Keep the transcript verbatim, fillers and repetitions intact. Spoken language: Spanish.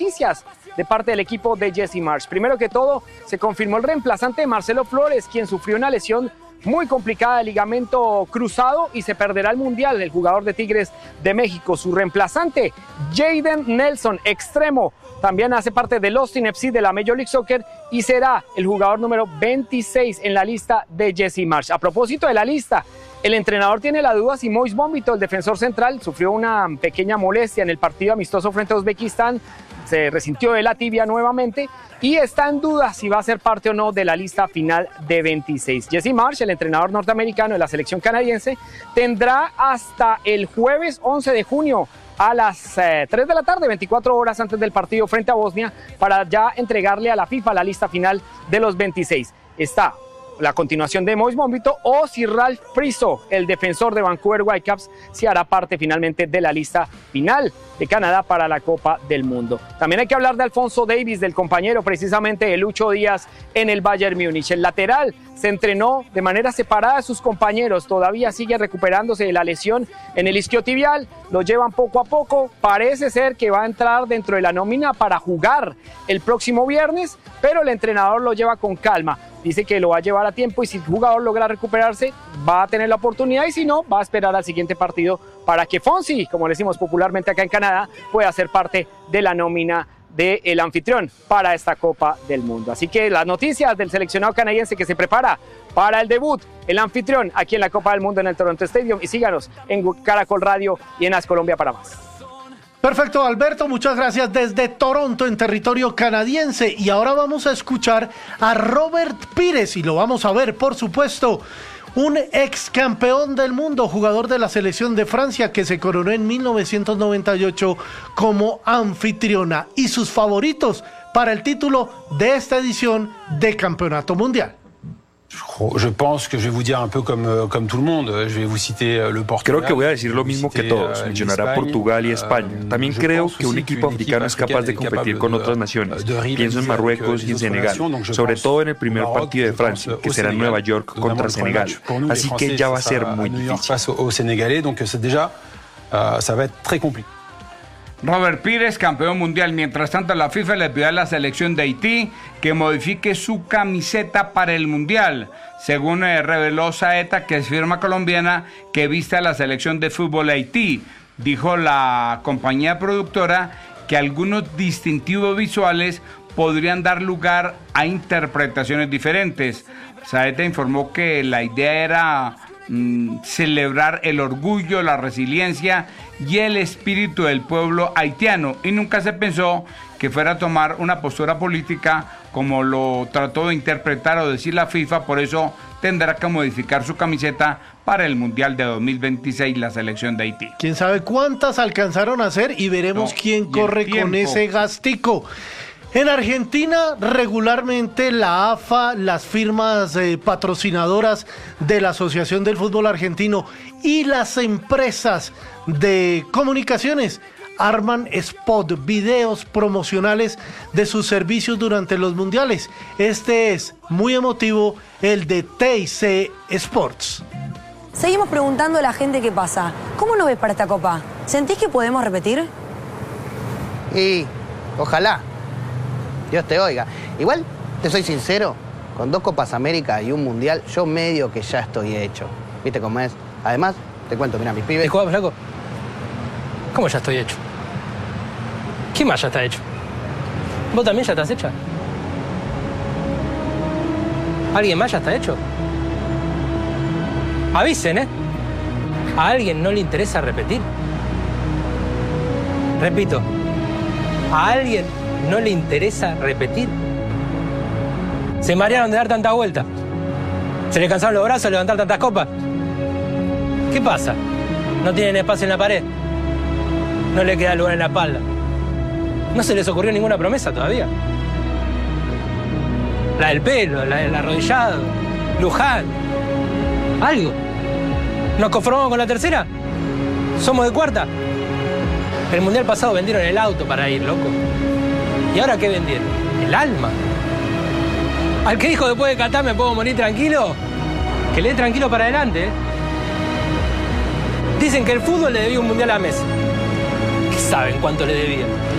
noticias de parte del equipo de Jesse Marsch. Primero que todo, se confirmó el reemplazante de Marcelo Flores, quien sufrió una lesión muy complicada de ligamento cruzado y se perderá el Mundial, el jugador de Tigres de México. Su reemplazante, Jayden Nelson, extremo, también hace parte del Austin F C de la Major League Soccer y será el jugador número veintiséis en la lista de Jesse Marsch. A propósito de la lista, el entrenador tiene la duda si Moise Bombito, el defensor central, sufrió una pequeña molestia en el partido amistoso frente a Uzbekistán, se resintió de la tibia nuevamente y está en duda si va a ser parte o no de la lista final de veintiséis. Jesse Marsch, el entrenador norteamericano de la selección canadiense, tendrá hasta el jueves once de junio a las eh, tres de la tarde, veinticuatro horas antes del partido frente a Bosnia, para ya entregarle a la FIFA la lista final de los veintiséis. Está la continuación de Moise Bombito o si Ralph Priso, el defensor de Vancouver Whitecaps, se hará parte finalmente de la lista final de Canadá para la Copa del Mundo. También hay que hablar de Alfonso Davies, del compañero precisamente de Lucho Díaz en el Bayern Múnich. El lateral se entrenó de manera separada de sus compañeros, todavía sigue recuperándose de la lesión en el isquiotibial, lo llevan poco a poco, parece ser que va a entrar dentro de la nómina para jugar el próximo viernes, pero el entrenador lo lleva con calma. Dice que lo va a llevar a tiempo y si el jugador logra recuperarse va a tener la oportunidad y si no, va a esperar al siguiente partido para que Fonsi, como le decimos popularmente acá en Canadá, pueda ser parte de la nómina del anfitrión para esta Copa del Mundo. Así que las noticias del seleccionado canadiense que se prepara para el debut, el anfitrión aquí en la Copa del Mundo en el Toronto Stadium, y síganos en Caracol Radio y en As Colombia para más. Perfecto, Alberto, muchas gracias desde Toronto, en territorio canadiense. Y ahora vamos a escuchar a Robert Pires y lo vamos a ver, por supuesto, un ex campeón del mundo, jugador de la selección de Francia que se coronó en mil novecientos noventa y ocho como anfitriona, y sus favoritos para el título de esta edición de Campeonato Mundial. Je pense que je vais vous dire un peu comme, comme tout le monde. Je vais vous citer le Portugal. Creo que voy a decir lo mismo que todos. Mencionará Portugal y España. También creo que un equipo africano es capaz de competir con otras naciones. Pienso en Marruecos y en Senegal, sobre todo en el primer partido de Francia, que será en Nueva York contra Senegal. Así que ya va a ser muy difícil. Face aux Sénégalais, donc c'est déjà, ça va être très compliqué. Robert Pires, campeón mundial. Mientras tanto, la FIFA le pidió a la selección de Haití que modifique su camiseta para el mundial. Según eh, reveló Saeta, que es firma colombiana que viste a la selección de fútbol de Haití. Dijo la compañía productora que algunos distintivos visuales podrían dar lugar a interpretaciones diferentes. Saeta informó que la idea era mm, celebrar el orgullo, la resiliencia y el espíritu del pueblo haitiano, y nunca se pensó que fuera a tomar una postura política como lo trató de interpretar o decir la FIFA. Por eso tendrá que modificar su camiseta para el Mundial de dos mil veintiséis, la selección de Haití. Quién sabe cuántas alcanzaron a hacer y veremos no, quién corre con ese gastico. En Argentina, regularmente la A F A, las firmas eh, patrocinadoras de la Asociación del Fútbol Argentino y las empresas de comunicaciones arman spot, videos promocionales de sus servicios durante los mundiales. Este es muy emotivo, el de T I C Sports. Seguimos preguntando a la gente qué pasa. ¿Cómo nos ves para esta copa? ¿Sentís que podemos repetir? Y ojalá. Dios te oiga. Igual, te soy sincero, con dos Copas América y un Mundial, yo medio que ya estoy hecho. ¿Viste cómo es? Además, te cuento, mira, mis pibes... Disculpa, flaco. ¿Cómo ya estoy hecho? ¿Quién más ya está hecho? ¿Vos también ya estás hecha? ¿Alguien más ya está hecho? Avisen, ¿eh? ¿A alguien no le interesa repetir? Repito, ¿a alguien no le interesa repetir? Se marearon de dar tanta vuelta. Se les cansaron los brazos de levantar tantas copas. ¿Qué pasa? ¿No tienen espacio en la pared? ¿No le queda lugar en la espalda? ¿No se les ocurrió ninguna promesa todavía? La del pelo, la del arrodillado, Luján. ¿Algo? ¿Nos conformamos con la tercera? ¿Somos de cuarta? El mundial pasado vendieron el auto para ir, loco. ¿Y ahora qué vendieron? El alma. Al que dijo después de Qatar me puedo morir tranquilo, que le dé tranquilo para adelante, ¿eh? Dicen que el fútbol le debía un mundial a Messi. ¿Qué saben cuánto le debían?